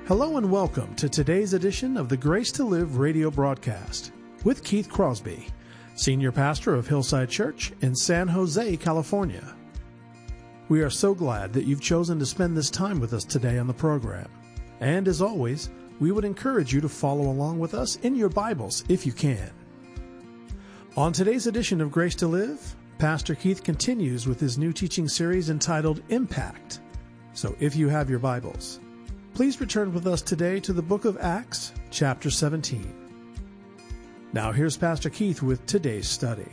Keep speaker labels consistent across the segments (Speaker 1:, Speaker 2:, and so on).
Speaker 1: Hello and welcome to today's edition of the Grace to Live radio broadcast with Keith Crosby, Senior Pastor of Hillside Church in San Jose, California. We are so glad that you've chosen to spend this time with us today on the program. And as always, we would encourage you to follow along with us in your Bibles if you can. On today's edition of Grace to Live, Pastor Keith continues with his new teaching series entitled Impact. So if you have your Bibles, please return with us today to the book of Acts, chapter 17. Now here's Pastor Keith with today's study.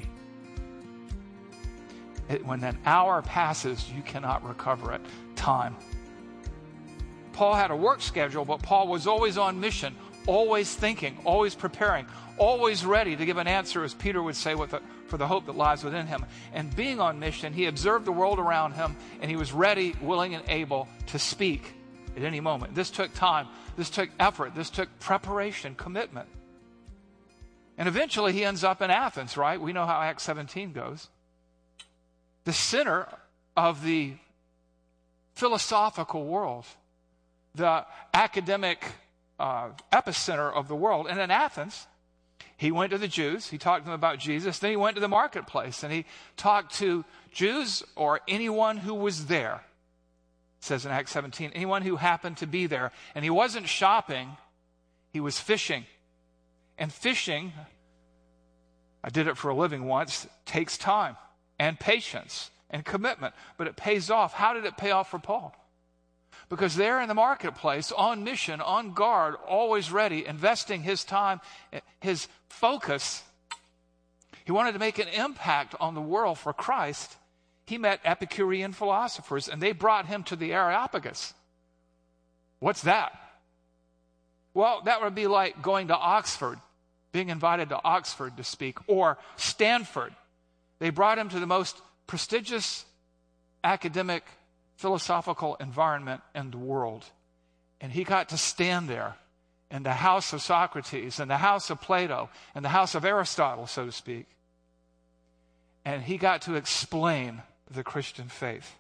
Speaker 2: When an hour passes, you cannot recover it. Time. Paul had a work schedule, but Paul was always on mission, always thinking, always preparing, always ready to give an answer, as Peter would say, for the hope that lies within him. And being on mission, he observed the world around him, and he was ready, willing, and able to speak at any moment. This took time. This took effort. This took preparation, commitment. And eventually he ends up in Athens, right? We know how Acts 17 goes. The center of the philosophical world, the academic epicenter of the world. And in Athens, he went to the Jews. He talked to them about Jesus. Then he went to the marketplace and he talked to Jews or anyone who was there. It says in Acts 17, anyone who happened to be there. And he wasn't shopping, he was fishing. And fishing, I did it for a living once, takes time and patience and commitment, but it pays off. How did it pay off for Paul? Because there in the marketplace, on mission, on guard, always ready, investing his time, his focus, he wanted to make an impact on the world for Christ. He met Epicurean philosophers, and they brought him to the Areopagus. What's that? Well, that would be like going to Oxford, being invited to Oxford to speak, or Stanford. They brought him to the most prestigious academic, philosophical environment in the world. And he got to stand there in the house of Socrates, and the house of Plato, and the house of Aristotle, so to speak. And he got to explain the Christian faith.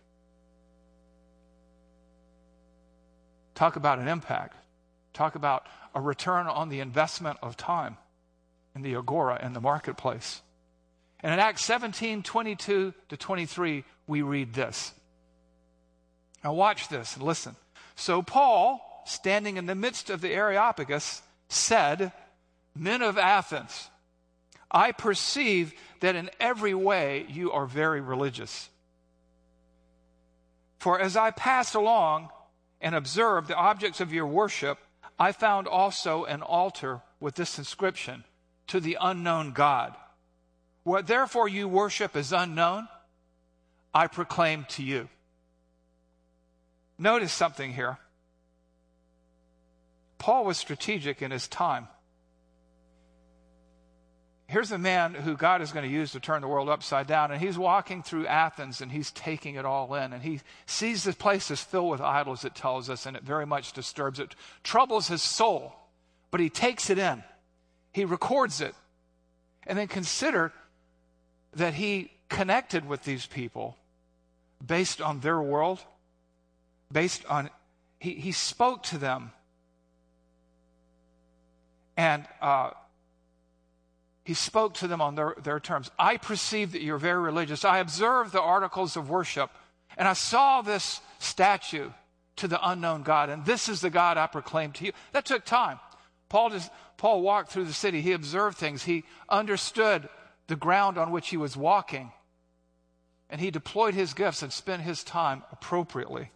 Speaker 2: Talk about an impact. Talk about a return on the investment of time in the agora, in the marketplace. And in Acts 17, 22 to 23, we read this. Now watch this and listen. So Paul, standing in the midst of the Areopagus, said, "Men of Athens, I perceive that in every way you are very religious. For as I passed along and observed the objects of your worship, I found also an altar with this inscription, to the unknown God. What therefore you worship is unknown, I proclaim to you." Notice something here. Paul was strategic in his time. Here's a man who God is going to use to turn the world upside down, and he's walking through Athens, and he's taking it all in, and he sees the place is filled with idols, it tells us, and it very much disturbs it, troubles his soul, but he takes it in. He records it, and then consider that he connected with these people based on their world, based on, he spoke to them, and he spoke to them on their terms. I perceive that you're very religious. I observed the articles of worship, and I saw this statue to the unknown God, and this is the God I proclaim to you. That took time. Paul walked through the city. He observed things. He understood the ground on which he was walking, and he deployed his gifts and spent his time appropriately.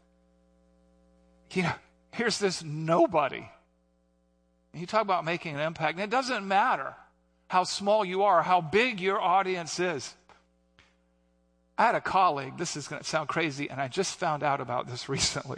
Speaker 2: Here's this nobody. And you talk about making an impact, and it doesn't matter how small you are, how big your audience is. I had a colleague, this is going to sound crazy, and I just found out about this recently.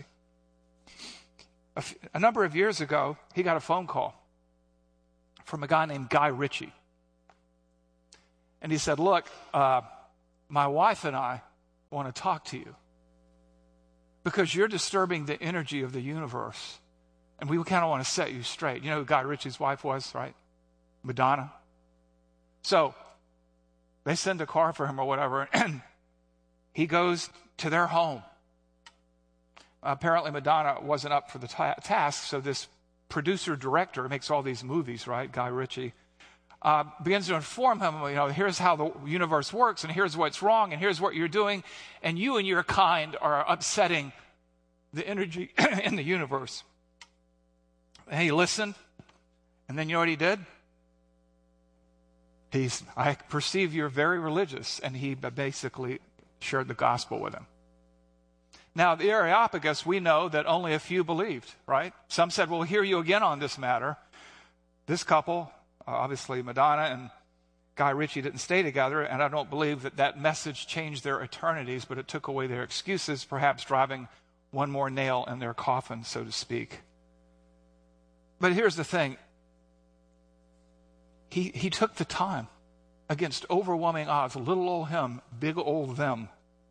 Speaker 2: A number of years ago, he got a phone call from a guy named Guy Ritchie. And he said, "Look, my wife and I want to talk to you because you're disturbing the energy of the universe, and we kind of want to set you straight." You know who Guy Ritchie's wife was, right? Madonna. So they send a car for him or whatever, and he goes to their home. apparently Madonna wasn't up for the task, so this producer-director who makes all these movies, right, Guy Ritchie, begins to inform him, here's how the universe works, and here's what's wrong, and here's what you're doing, and you and your kind are upsetting the energy in the universe. And he listened, and then you know what he did? I perceive you're very religious, and he basically shared the gospel with him. Now, the Areopagus, we know that only a few believed, right? Some said, we'll hear you again on this matter. This couple, obviously Madonna and Guy Ritchie, didn't stay together, and I don't believe that message changed their eternities, but it took away their excuses, perhaps driving one more nail in their coffin, so to speak. But here's the thing. He took the time against overwhelming odds. Little old him, big old them.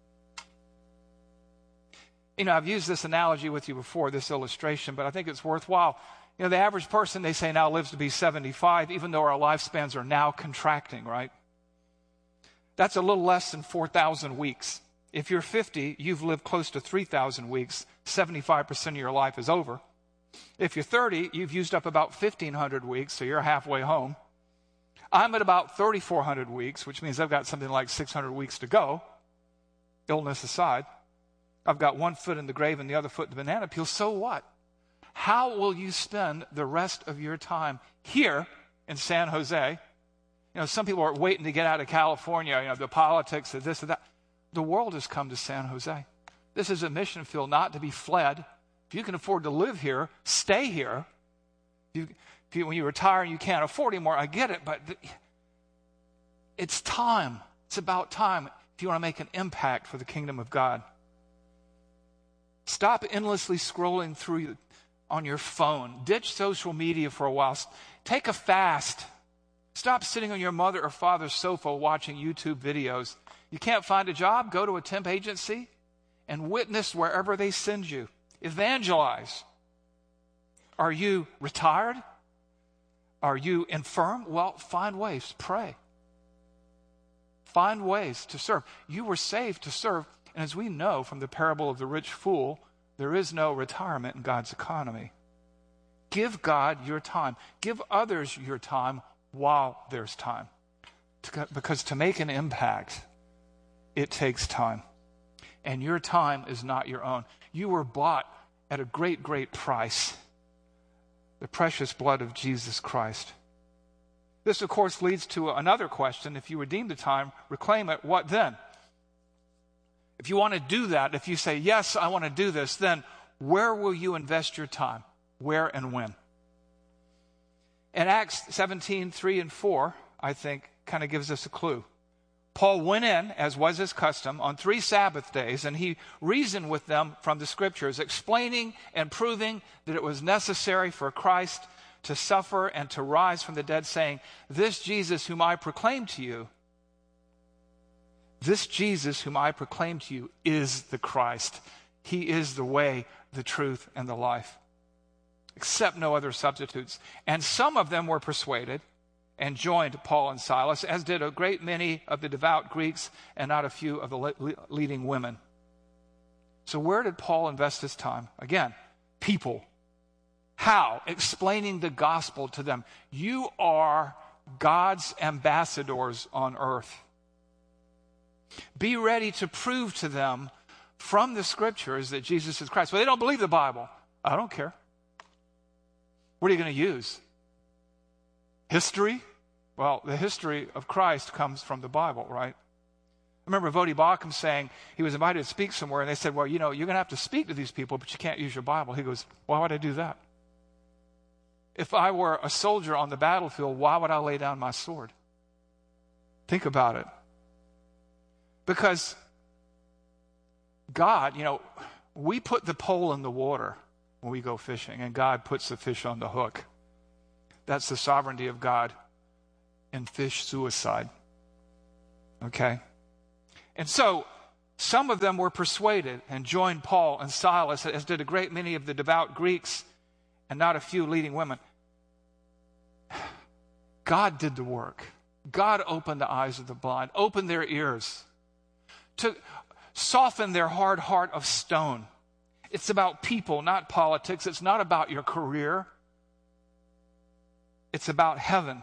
Speaker 2: I've used this analogy with you before, this illustration, but I think it's worthwhile. The average person, they say, now lives to be 75, even though our lifespans are now contracting, right? That's a little less than 4,000 weeks. If you're 50, you've lived close to 3,000 weeks. 75% of your life is over. If you're 30, you've used up about 1,500 weeks, so you're halfway home. I'm at about 3,400 weeks, which means I've got something like 600 weeks to go, illness aside. I've got one foot in the grave and the other foot in the banana peel. So what? How will you spend the rest of your time here in San Jose? Some people are waiting to get out of California, the politics of this and that. The world has come to San Jose. This is a mission field not to be fled. If you can afford to live here, stay here. When you retire and you can't afford anymore, I get it, but it's time. It's about time if you want to make an impact for the kingdom of God. Stop endlessly scrolling through on your phone. Ditch social media for a while. Take a fast. Stop sitting on your mother or father's sofa watching YouTube videos. You can't find a job? Go to a temp agency and witness wherever they send you. Evangelize. Are you retired? Are you infirm? Well, find ways. Pray. Find ways to serve. You were saved to serve. And as we know from the parable of the rich fool, there is no retirement in God's economy. Give God your time. Give others your time while there's time. Because to make an impact, it takes time. And your time is not your own. You were bought at a great, great price. The precious blood of Jesus Christ. This, of course, leads to another question. If you redeem the time, reclaim it, what then? If you want to do that, if you say, yes, I want to do this, then where will you invest your time? Where and when? In Acts 17, 3 and 4, I think, kind of gives us a clue. Paul went in, as was his custom, on 3 Sabbath days, and he reasoned with them from the Scriptures, explaining and proving that it was necessary for Christ to suffer and to rise from the dead, saying, this Jesus whom I proclaim to you is the Christ. He is the way, the truth, and the life. Accept no other substitutes. And some of them were persuaded and joined Paul and Silas, as did a great many of the devout Greeks and not a few of the leading women. So where did Paul invest his time? Again, people. How? Explaining the gospel to them. You are God's ambassadors on earth. Be ready to prove to them from the Scriptures that Jesus is Christ. Well, they don't believe the Bible. I don't care. What are you going to use? History? Well, the history of Christ comes from the Bible, right? I remember Vodi Bakum saying he was invited to speak somewhere, and they said, well, you're going to have to speak to these people, but you can't use your Bible. He goes, why would I do that? If I were a soldier on the battlefield, why would I lay down my sword? Think about it. Because God, we put the pole in the water when we go fishing, and God puts the fish on the hook. That's the sovereignty of God in fish suicide. Okay? And so, some of them were persuaded and joined Paul and Silas, as did a great many of the devout Greeks and not a few leading women. God did the work. God opened the eyes of the blind, opened their ears, to soften their hard heart of stone, It's about people, not politics. It's not about your career. It's about heaven.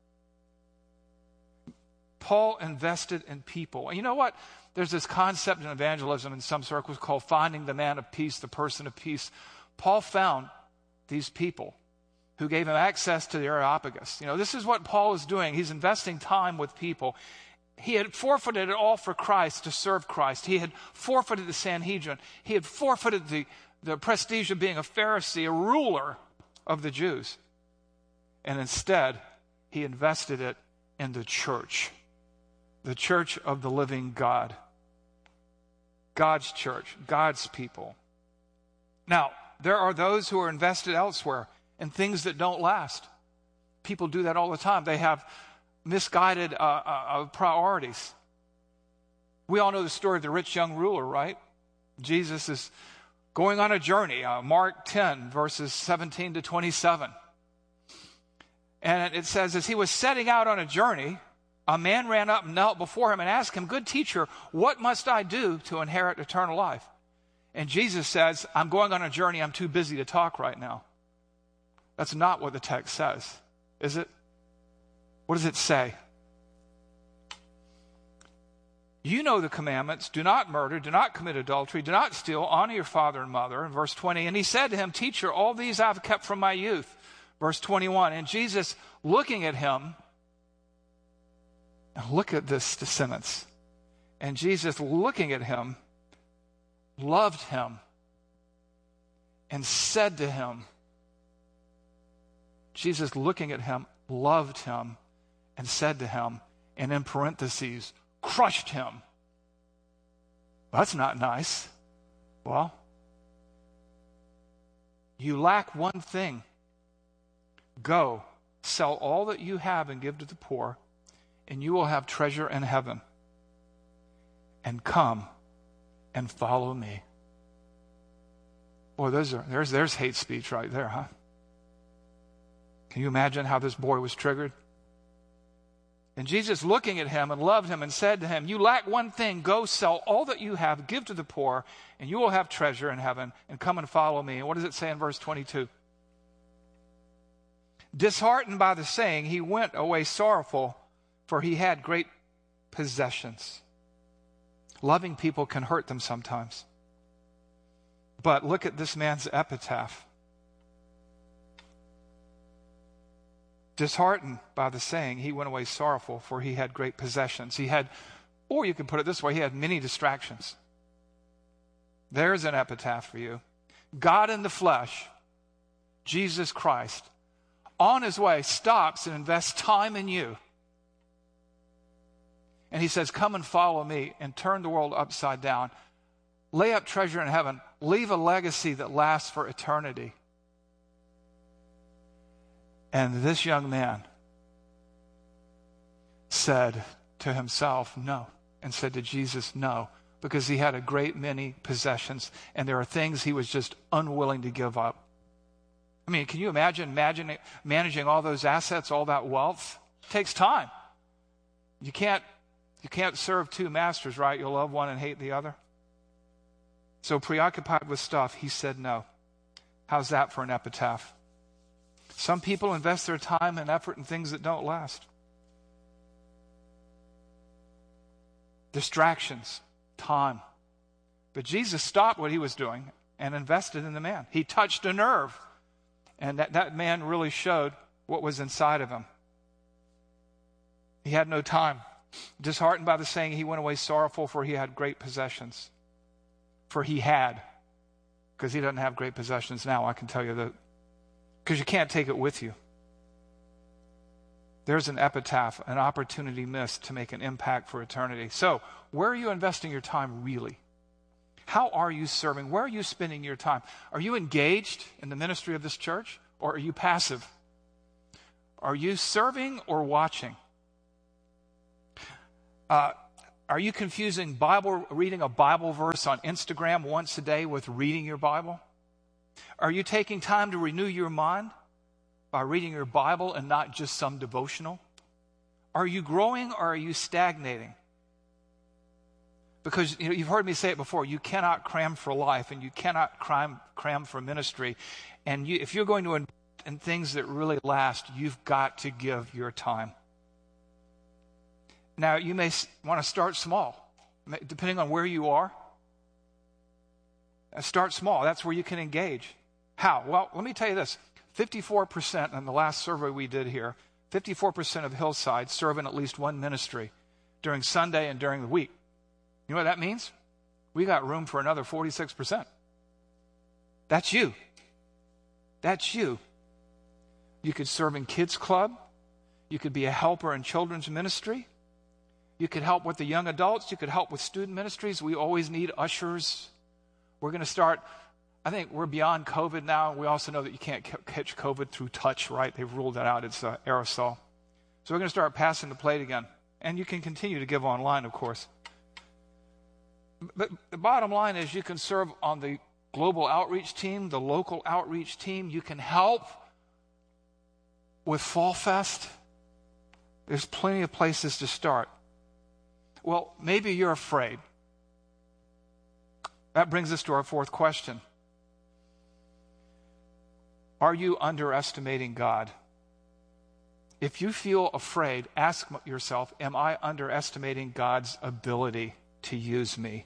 Speaker 2: Paul invested in people. And you know what? There's this concept in evangelism in some circles called finding the man of peace, the person of peace. Paul found these people who gave him access to the Areopagus. This is what Paul is doing. He's investing time with people. He had forfeited it all for Christ, to serve Christ. He had forfeited the Sanhedrin. He had forfeited the prestige of being a Pharisee, a ruler of the Jews. And instead, he invested it in the church of the living God. God's church, God's people. Now, there are those who are invested elsewhere in things that don't last. People do that all the time. They have misguided priorities. We all know the story of the rich young ruler, right? Jesus is going on a journey, Mark 10, verses 17 to 27. And it says, as he was setting out on a journey, a man ran up and knelt before him and asked him, "Good teacher, what must I do to inherit eternal life?" And Jesus says, "I'm going on a journey. I'm too busy to talk right now." That's not what the text says, is it? What does it say? You know the commandments. Do not murder. Do not commit adultery. Do not steal. Honor your father and mother. In verse 20, and he said to him, "Teacher, all these I've kept from my youth." Verse 21, and Jesus, looking at him, look at this sentence. And Jesus, looking at him, loved him and said to him, Jesus, looking at him, loved him and said to him, and in parentheses, crushed him. That's not nice. Well, you lack one thing. Go, sell all that you have and give to the poor, and you will have treasure in heaven. And come and follow me. Boy, there's hate speech right there, huh? Can you imagine how this boy was triggered? And Jesus, looking at him and loved him and said to him, you lack one thing. Go sell all that you have, give to the poor, and you will have treasure in heaven, and come and follow me. And what does it say in verse 22? Disheartened by the saying, he went away sorrowful, for he had great possessions. Loving people can hurt them sometimes. But look at this man's epitaph. Disheartened by the saying, he went away sorrowful, for he had great possessions. He had, or you can put it this way, he had many distractions. There's an epitaph for you. God in the flesh, Jesus Christ, on his way, stops and invests time in you. And he says, come and follow me and turn the world upside down. Lay up treasure in heaven. Leave a legacy that lasts for eternity. And this young man said to himself, no, and said to Jesus, no, because he had a great many possessions, and there are things he was just unwilling to give up. I mean, can you imagine managing all those assets, all that wealth? It takes time. You can't serve two masters, right? You'll love one and hate the other. So preoccupied with stuff, he said no. How's that for an epitaph? Some people invest their time and effort in things that don't last. Distractions, time. But Jesus stopped what he was doing and invested in the man. He touched a nerve. And that man really showed what was inside of him. He had no time. Disheartened by the saying, he went away sorrowful, for he had great possessions. For he had. Because he doesn't have great possessions now, I can tell you that. Because you can't take it with you. There's an epitaph, an opportunity missed to make an impact for eternity. So, where are you investing your time really? How are you serving? Where are you spending your time? Are you engaged in the ministry of this church, or are you passive? Are you serving or watching? Are you confusing reading a Bible verse on Instagram once a day with reading your Bible? Are you taking time to renew your mind by reading your Bible and not just some devotional? Are you growing or are you stagnating? Because you've heard me say it before, you cannot cram for life and you cannot cram for ministry. And if you're going to invest in things that really last, you've got to give your time. Now, you may want to start small, depending on where you are. Start small. That's where you can engage. How? Well, let me tell you this. 54% in the last survey we did here, 54% of Hillside serve in at least one ministry during Sunday and during the week. You know what that means? We got room for another 46%. That's you. That's you. You could serve in kids club. You could be a helper in children's ministry. You could help with the young adults. You could help with student ministries. We always need ushers. We're going to start, I think we're beyond COVID now. We also know that you can't catch COVID through touch, right? They've ruled that out. It's aerosol. So we're going to start passing the plate again. And you can continue to give online, of course. But the bottom line is you can serve on the global outreach team, the local outreach team. You can help with Fall Fest. There's plenty of places to start. Well, maybe you're afraid. That brings us to our fourth question. Are you underestimating God? If you feel afraid, ask yourself, am I underestimating God's ability to use me?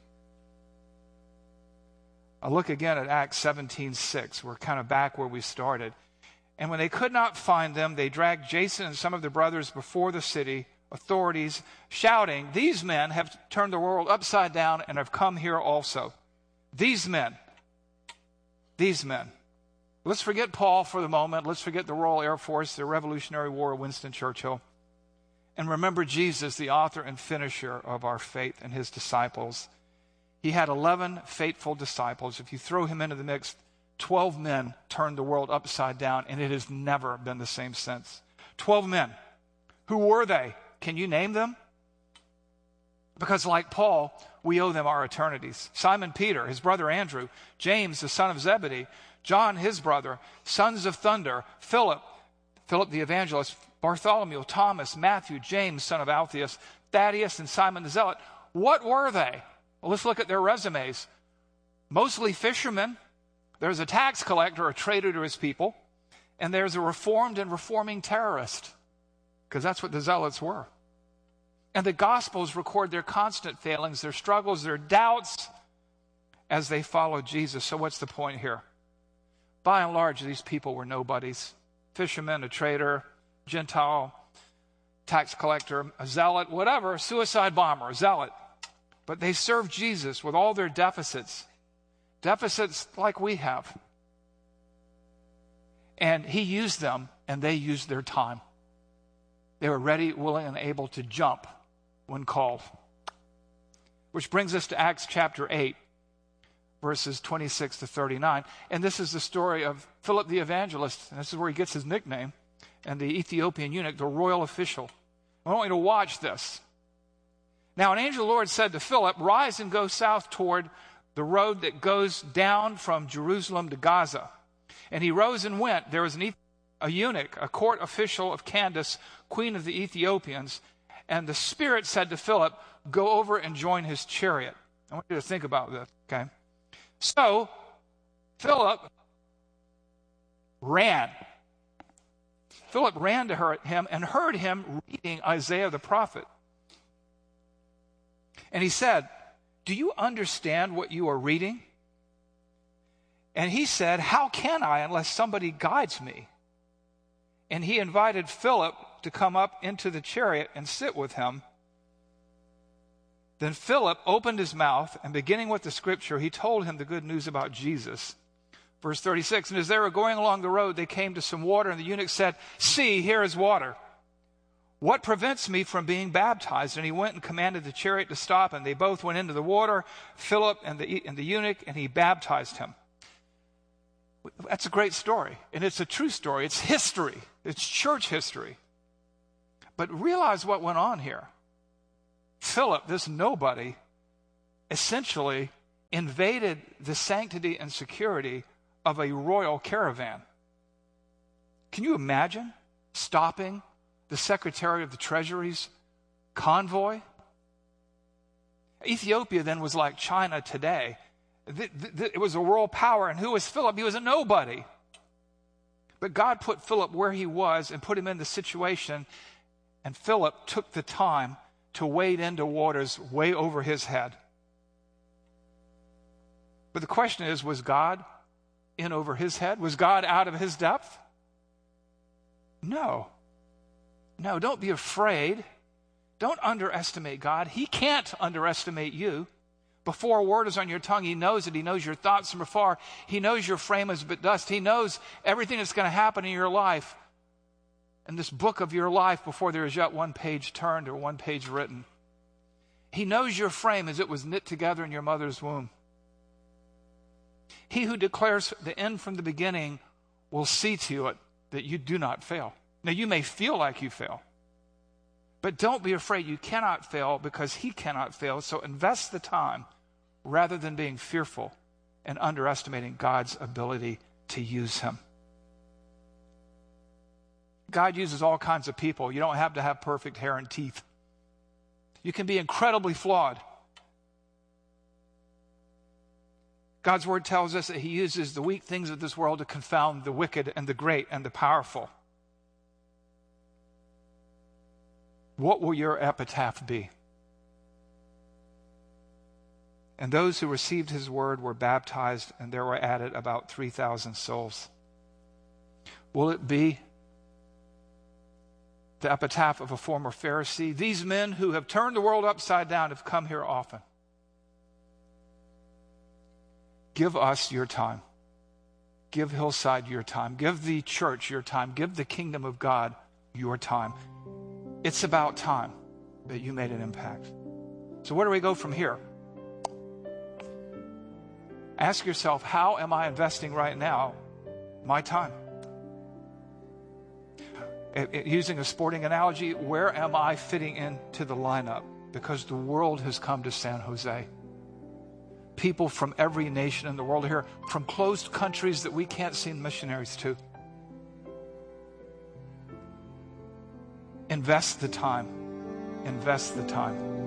Speaker 2: I look again at Acts 17:6. We're kind of back where we started. And when they could not find them, they dragged Jason and some of the brothers before the city authorities, shouting, "These men have turned the world upside down and have come here also." These men. Let's forget Paul for the moment. Let's forget the Royal Air Force, the Revolutionary War, Winston Churchill. And remember Jesus, the author and finisher of our faith, and his disciples. He had 11 faithful disciples. If you throw him into the mix, 12 men turned the world upside down, and it has never been the same since. 12 men. Who were they? Can you name them? Because like Paul, we owe them our eternities. Simon Peter, his brother Andrew, James, the son of Zebedee, John, his brother, sons of thunder, Philip the evangelist, Bartholomew, Thomas, Matthew, James, son of Alphaeus, Thaddeus, and Simon the Zealot. What were they? Well, let's look at their resumes. Mostly fishermen. There's a tax collector, a traitor to his people, and there's a reformed and reforming terrorist, because that's what the Zealots were. And the Gospels record their constant failings, their struggles, their doubts as they followed Jesus. So what's the point here? By and large, these people were nobodies. Fisherman, a traitor, Gentile, tax collector, a zealot, whatever, suicide bomber, a zealot. But they served Jesus with all their deficits like we have. And he used them, and they used their time. They were ready, willing, and able to jump when called. Which brings us to Acts chapter 8, verses 26 to 39. And this is the story of Philip the evangelist, and this is where he gets his nickname, and the Ethiopian eunuch, the royal official. I want you to watch this. Now an angel of the Lord said to Philip, "Rise and go south toward the road that goes down from Jerusalem to Gaza." And he rose and went. There was a eunuch, a court official of Candace, queen of the Ethiopians. And the Spirit said to Philip, "Go over and join his chariot." I want you to think about this, okay? So, Philip ran. Philip ran to him and heard him reading Isaiah the prophet. And he said, "Do you understand what you are reading?" And he said, "How can I unless somebody guides me?" And he invited Philip to come up into the chariot and sit with him. Then Philip opened his mouth, and beginning with the scripture, he told him the good news about Jesus. Verse 36, and as they were going along the road, they came to some water, and the eunuch said, "See, here is water. What prevents me from being baptized?" And he went and commanded the chariot to stop, and they both went into the water, Philip and the eunuch, and he baptized him. That's a great story, and it's a true story. It's history. It's church history. But realize what went on here. Philip, this nobody, essentially invaded the sanctity and security of a royal caravan. Can you imagine stopping the Secretary of the Treasury's convoy? Ethiopia then was like China today. It was a world power. And who was Philip? He was a nobody. But God put Philip where he was and put him in the situation. And Philip took the time to wade into waters way over his head. But the question is, was God in over his head? Was God out of his depth? No. No, don't be afraid. Don't underestimate God. He can't underestimate you. Before a word is on your tongue, he knows it. He knows your thoughts from afar. He knows your frame is but dust. He knows everything that's going to happen in your life, in this book of your life, before there is yet one page turned or one page written. He knows your frame as it was knit together in your mother's womb. He who declares the end from the beginning will see to it that you do not fail. Now, you may feel like you fail, but don't be afraid. You cannot fail because he cannot fail. So invest the time rather than being fearful and underestimating God's ability to use him. God uses all kinds of people. You don't have to have perfect hair and teeth. You can be incredibly flawed. God's word tells us that he uses the weak things of this world to confound the wicked and the great and the powerful. What will your epitaph be? And those who received his word were baptized, and there were added about 3,000 souls. Will it be the epitaph of a former Pharisee? These men who have turned the world upside down have come here often. Give us your time. Give Hillside your time. Give the church your time. Give the kingdom of God your time. It's about time that you made an impact. So where do we go from here? Ask yourself, how am I investing right now my time? Using a sporting analogy, where am I fitting into the lineup? Because the world has come to San Jose. People from every nation in the world are here, from closed countries that we can't send missionaries to. Invest the time. Invest the time.